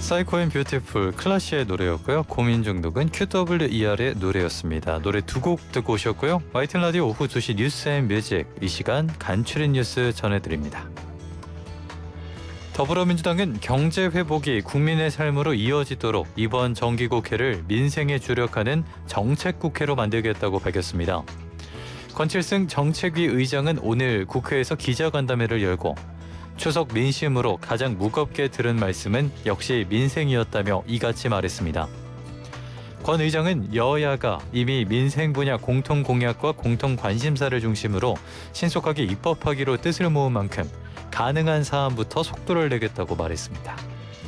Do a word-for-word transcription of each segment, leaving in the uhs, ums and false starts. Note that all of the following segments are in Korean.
사이코 앤 뷰티풀 클라시의 노래였고요. 고민 중독은 큐더블유이알의 노래였습니다. 노래 두 곡 듣고 오셨고요. 와이티 라디오 오후 두 시 뉴스 앤 뮤직, 이 시간 간추린 뉴스 전해드립니다. 더불어민주당은 경제 회복이 국민의 삶으로 이어지도록 이번 정기국회를 민생에 주력하는 정책국회로 만들겠다고 밝혔습니다. 권칠승 정책위 의장은 오늘 국회에서 기자간담회를 열고 추석 민심으로 가장 무겁게 들은 말씀은 역시 민생이었다며 이같이 말했습니다. 권 의장은 여야가 이미 민생 분야 공통 공약과 공통 관심사를 중심으로 신속하게 입법하기로 뜻을 모은 만큼 가능한 사안부터 속도를 내겠다고 말했습니다.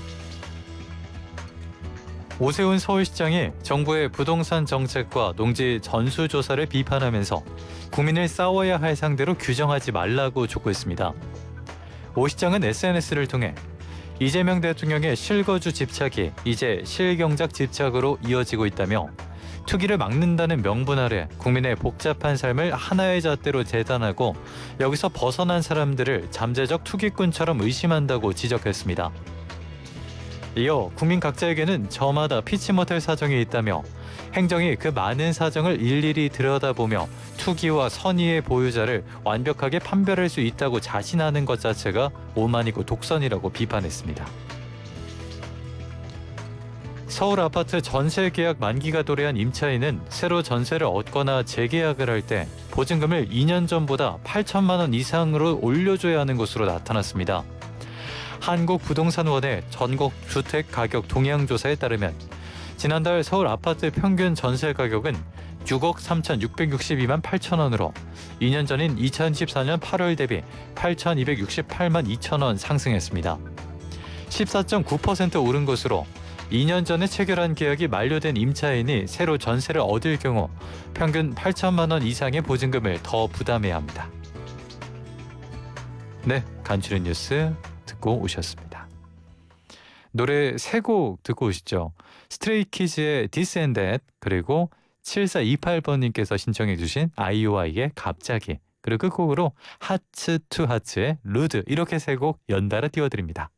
오세훈 서울시장이 정부의 부동산 정책과 농지 전수조사를 비판하면서 국민을 싸워야 할 상대로 규정하지 말라고 촉구했습니다. 오 시장은 에스엔에스를 통해 이재명 대통령의 실거주 집착이 이제 실경작 집착으로 이어지고 있다며 투기를 막는다는 명분 아래 국민의 복잡한 삶을 하나의 잣대로 재단하고 여기서 벗어난 사람들을 잠재적 투기꾼처럼 의심한다고 지적했습니다. 이어 국민 각자에게는 저마다 피치 못할 사정이 있다며 행정이 그 많은 사정을 일일이 들여다보며 투기와 선의의 보유자를 완벽하게 판별할 수 있다고 자신하는 것 자체가 오만이고 독선이라고 비판했습니다. 서울 아파트 전세 계약 만기가 도래한 임차인은 새로 전세를 얻거나 재계약을 할 때 보증금을 이 년 전보다 팔천만 원 이상으로 올려줘야 하는 것으로 나타났습니다. 한국부동산원의 전국 주택 가격 동향조사에 따르면 지난달 서울 아파트 평균 전세 가격은 육억 삼천육백육십이만 팔천 원으로 이 년 전인 이천십사 년 팔월 대비 팔천이백육십팔만 이천 원 상승했습니다. 십사 점 구 퍼센트 오른 것으로 이 년 전에 체결한 계약이 만료된 임차인이 새로 전세를 얻을 경우 평균 팔천만 원 이상의 보증금을 더 부담해야 합니다. 네, 간추린 뉴스 듣고 오셨습니다. 노래 세 곡 듣고 오시죠. 스트레이키즈의 This and That, 그리고 칠사이팔 번님께서 신청해 주신 아이오아이의 갑자기, 그리고 끝곡으로 하츠 투 하츠의 루드, 이렇게 세 곡 연달아 띄워드립니다.